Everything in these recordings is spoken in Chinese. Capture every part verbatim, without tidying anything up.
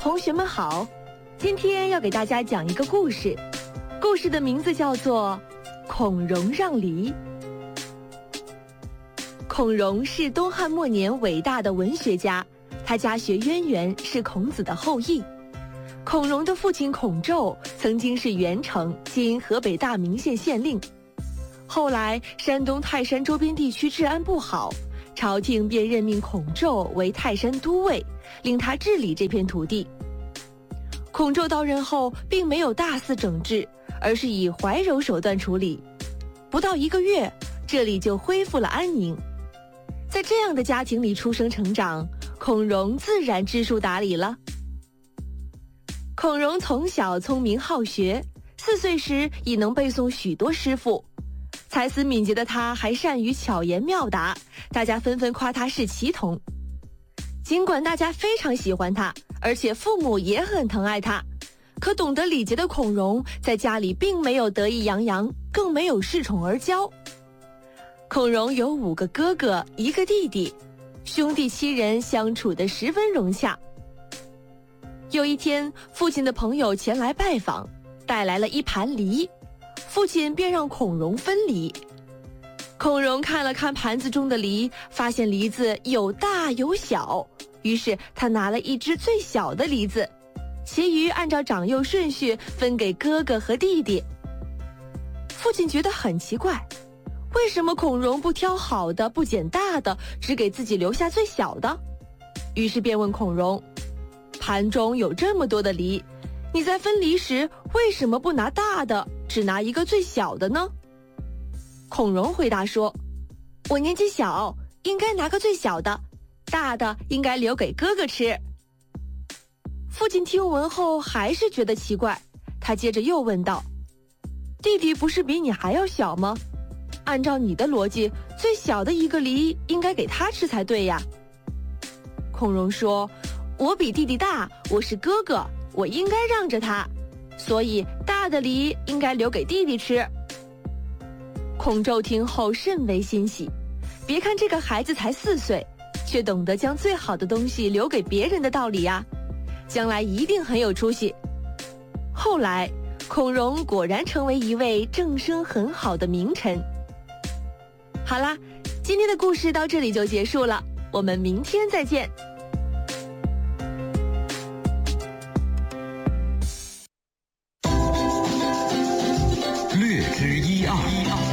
同学们好，今天要给大家讲一个故事，故事的名字叫做《孔融让梨》。孔融是东汉末年伟大的文学家，他家学渊源，是孔子的后裔。孔融的父亲孔宙曾经是元城（今河北大名县）县令，后来山东泰山周边地区治安不好，朝廷便任命孔宙为泰山都尉，令他治理这片土地。孔宙到任后并没有大肆整治，而是以怀柔手段处理，不到一个月，这里就恢复了安宁。在这样的家庭里出生成长，孔融自然知书达理了。孔融从小聪明好学，四岁时已能背诵许多诗赋，才思敏捷的他还善于巧言妙答，大家纷纷夸他是奇童。尽管大家非常喜欢他，而且父母也很疼爱他，可懂得礼节的孔融在家里并没有得意洋洋，更没有恃宠而骄。孔融有五个哥哥一个弟弟，兄弟七人相处得十分融洽。有一天，父亲的朋友前来拜访，带来了一盘梨，父亲便让孔融分梨。孔融看了看盘子中的梨，发现梨子有大有小，于是他拿了一只最小的梨子，其余按照长幼顺序分给哥哥和弟弟。父亲觉得很奇怪，为什么孔融不挑好的，不捡大的，只给自己留下最小的？于是便问孔融，盘中有这么多的梨，你在分梨时为什么不拿大的，只拿一个最小的呢？孔融回答说，我年纪小，应该拿个最小的，大的应该留给哥哥吃。父亲听闻后还是觉得奇怪，他接着又问道，弟弟不是比你还要小吗？按照你的逻辑，最小的一个梨应该给他吃才对呀。孔融说，我比弟弟大，我是哥哥，我应该让着他，所以大的梨应该留给弟弟吃。孔宙听后甚为欣喜，别看这个孩子才四岁，却懂得将最好的东西留给别人的道理呀，将来一定很有出息。后来，孔融果然成为一位正声很好的名臣。好啦，今天的故事到这里就结束了，我们明天再见。 略知一二。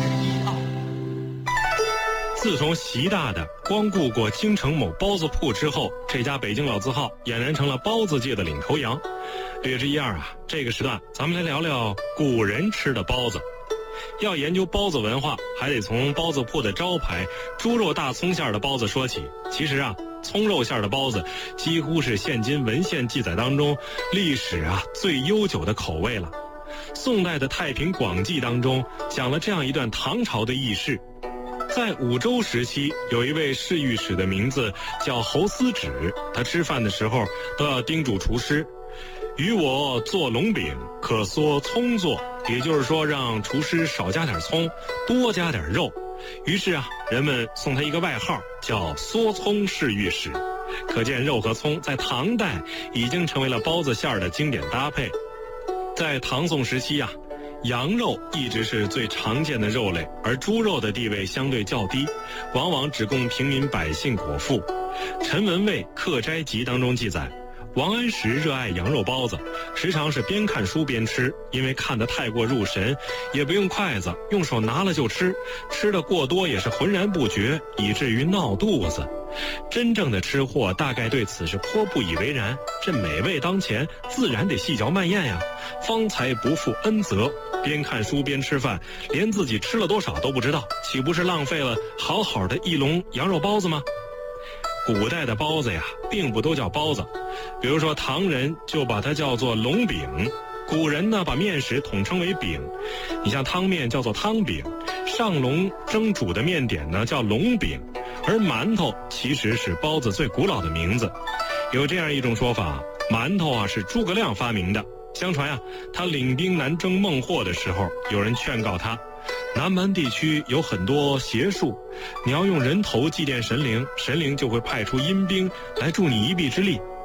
自从习大大光顾过京城某包子铺之后，这家北京老字号俨然成了包子界的领头羊。略知一二啊，这个时段咱们来聊聊古人吃的包子。要研究包子文化，还得从包子铺的招牌猪肉大葱馅的包子说起。其实啊，葱肉馅的包子几乎是现今文献记载当中历史啊最悠久的口味了。宋代的《太平广记》当中讲了这样一段唐朝的轶事。在武周时期，有一位侍御史的名字叫侯思止，他吃饭的时候都要叮嘱厨师，与我做龙饼，可嗦葱做，也就是说让厨师少加点葱，多加点肉。于是啊，人们送他一个外号叫嗦葱侍御史。可见肉和葱在唐代已经成为了包子馅儿的经典搭配。在唐宋时期啊，羊肉一直是最常见的肉类，而猪肉的地位相对较低，往往只供平民百姓果腹。陈文蔚《刻斋集》当中记载，王安石热爱羊肉包子，时常是边看书边吃，因为看得太过入神，也不用筷子，用手拿了就吃，吃得过多也是浑然不觉，以至于闹肚子。真正的吃货大概对此是颇不以为然，这美味当前，自然得细嚼慢咽呀，方才不负恩泽。边看书边吃饭，连自己吃了多少都不知道，岂不是浪费了好好的一笼羊肉包子吗？古代的包子呀，并不都叫包子，比如说唐人就把它叫做龙饼，古人呢把面食统称为饼。你像汤面叫做汤饼，上笼蒸煮的面点呢叫龙饼，而馒头其实是包子最古老的名字。有这样一种说法，馒头啊是诸葛亮发明的。相传啊，他领兵南征孟获的时候，有人劝告他，南蛮地区有很多邪术，你要用人头祭奠神灵，神灵就会派出阴兵来助你一臂之力。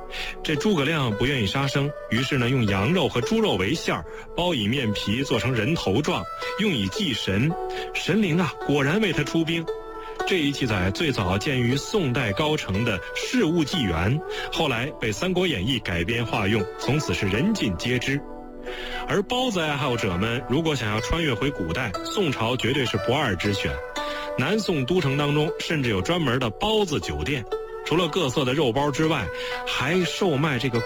这诸葛亮不愿意杀生，于是呢用羊肉和猪肉为馅儿，包以面皮做成人头状，用以祭神。神灵啊果然为他出兵。这一记载最早见于宋代高澄的《事物纪元》，后来被《三国演义》改编化用，从此是人尽皆知。而包子爱好者们如果想要穿越回古代，宋朝绝对是不二之选。南宋都城当中甚至有专门的包子酒店，除了各色的肉包之外，还售卖这个